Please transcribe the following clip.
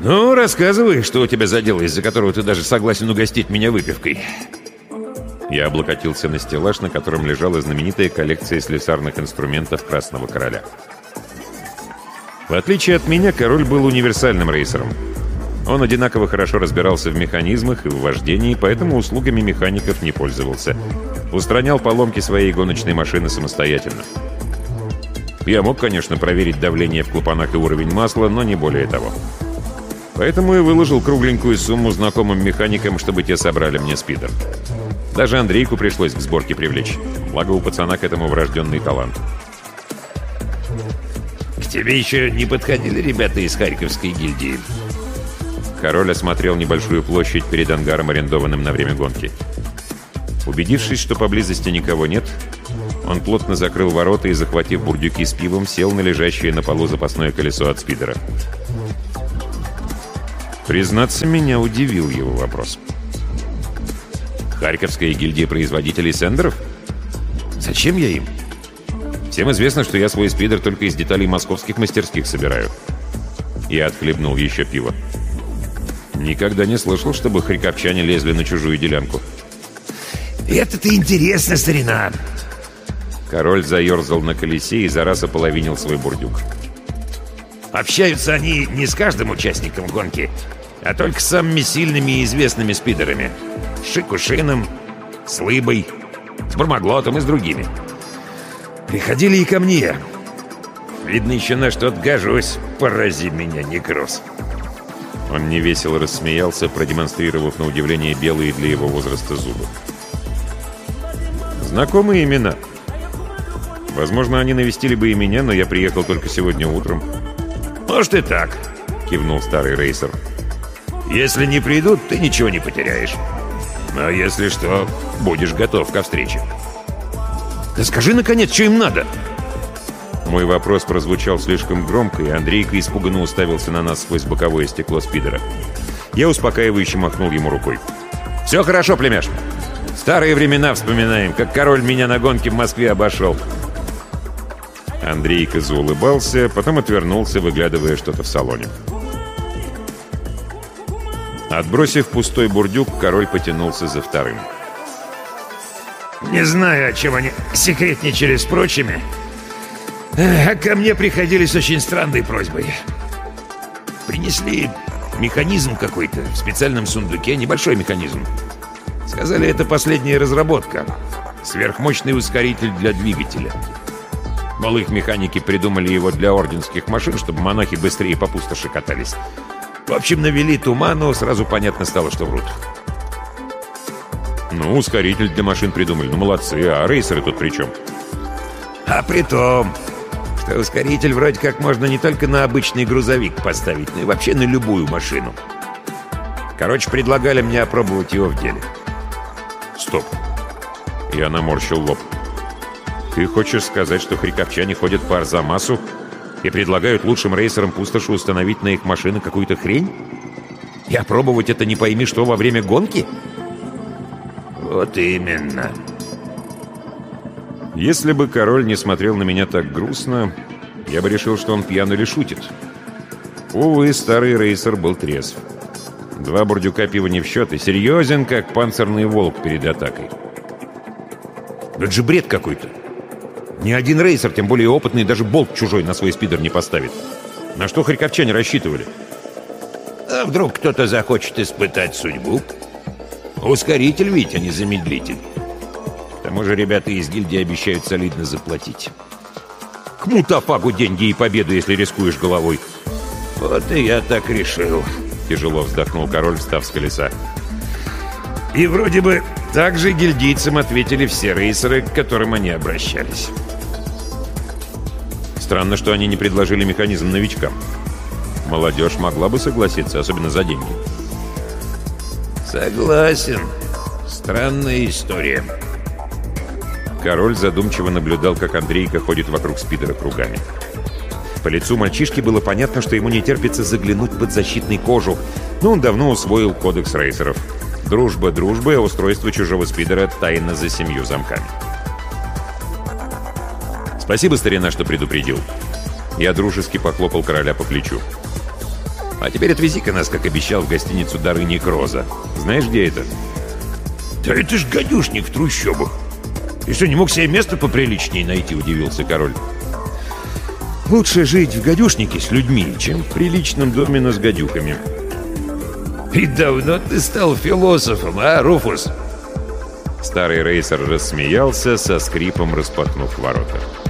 «Ну, рассказывай, что у тебя за дело, из-за которого ты даже согласен угостить меня выпивкой». Я облокотился на стеллаж, на котором лежала знаменитая коллекция слесарных инструментов Красного Короля. В отличие от меня, король был универсальным рейсером. Он одинаково хорошо разбирался в механизмах и в вождении, поэтому услугами механиков не пользовался. Устранял поломки своей гоночной машины самостоятельно. Я мог, конечно, проверить давление в клапанах и уровень масла, но не более того. Поэтому и выложил кругленькую сумму знакомым механикам, чтобы те собрали мне спидер. Даже Андрейку пришлось к сборке привлечь. Благо у пацана к этому врожденный талант. «К тебе еще не подходили ребята из Харьковской гильдии?» Король осмотрел небольшую площадь перед ангаром, арендованным на время гонки. Убедившись, что поблизости никого нет, он плотно закрыл ворота и, захватив бурдюки с пивом, сел на лежащее на полу запасное колесо от спидера. Признаться, меня удивил его вопрос. «Харьковская гильдия производителей сендеров? Зачем я им? Всем известно, что я свой спидер только из деталей московских мастерских собираю». Я отхлебнул еще пиво. Никогда не слышал, чтобы харьковчане лезли на чужую делянку. «Это-то интересно, старина!» Король заерзал на колесе и за раз ополовинил свой бурдюк. «Общаются они не с каждым участником гонки, а только с самыми сильными и известными спидерами. С Шикушиным, с Лыбой, с Бармаглотом и с другими. Приходили и ко мне. Видно, еще на что-то гожусь, порази меня, некроз». Он невесело рассмеялся, продемонстрировав на удивление белые для его возраста зубы. «Знакомые имена. Возможно, они навестили бы и меня, но я приехал только сегодня утром». «Может и так», — кивнул старый рейсер. «Если не придут, ты ничего не потеряешь. Но если что, будешь готов ко встрече». «Да скажи, наконец, что им надо?» Мой вопрос прозвучал слишком громко, и Андрейка испуганно уставился на нас сквозь боковое стекло спидера. Я успокаивающе махнул ему рукой. «Все хорошо, племяш. Старые времена вспоминаем, как король меня на гонке в Москве обошел». Андрейка заулыбался, потом отвернулся, выглядывая что-то в салоне. Отбросив пустой бурдюк, король потянулся за вторым. «Не знаю, о чем они секретничали с прочими, а ко мне приходили с очень странной просьбой. Принесли механизм какой-то в специальном сундуке, небольшой механизм. Сказали, это последняя разработка. Сверхмощный ускоритель для двигателя. Мол, их механики придумали его для орденских машин, чтобы монахи быстрее по пустоши катались. В общем, навели туману, сразу понятно стало, что врут». «Ну, ускоритель для машин придумали, ну молодцы, а рейсеры тут при чем?» «А при том, что ускоритель вроде как можно не только на обычный грузовик поставить, но и вообще на любую машину. Короче, предлагали мне опробовать его в деле». «Стоп!» Я наморщил лоб. «Ты хочешь сказать, что харьковчане ходят по Арзамасу и предлагают лучшим рейсерам пустоши установить на их машины какую-то хрень? И опробовать это не пойми что во время гонки?» «Вот именно». Если бы король не смотрел на меня так грустно, я бы решил, что он пьян или шутит. Увы, старый рейсер был трезв. 2 бурдюка пива не в счет и серьезен, как панцирный волк перед атакой. «Это же бред какой-то. Ни один рейсер, тем более опытный, даже болт чужой на свой спидер не поставит. На что харьковчане рассчитывали?» «А вдруг кто-то захочет испытать судьбу? Ускоритель ведь, а не замедлитель. К тому же ребята из гильдии обещают солидно заплатить. К мутафагу деньги и победу, если рискуешь головой». «Вот и я так решил», — тяжело вздохнул король, встав с колеса. «И вроде бы так же гильдийцам ответили все рейсеры, к которым они обращались». Странно, что они не предложили механизм новичкам. Молодежь могла бы согласиться, особенно за деньги. «Согласен. Странная история». Король задумчиво наблюдал, как Андрейка ходит вокруг спидера кругами. По лицу мальчишки было понятно, что ему не терпится заглянуть под защитный кожух, но он давно усвоил кодекс рейсеров. Дружба дружбой, а устройство чужого спидера тайна за 7 замками. «Спасибо, старина, что предупредил». Я дружески похлопал короля по плечу. А теперь отвези-ка нас, как обещал, в гостиницу «Дары Некроза». Знаешь, где это? Да это ж гадюшник в трущобах. Ты что, не мог себе место поприличнее найти, удивился король. Лучше жить в гадюшнике с людьми, чем в приличном доме, но с гадюками. И давно ты стал философом, а, Руфус? Старый рейсер рассмеялся, со скрипом распахнув ворота.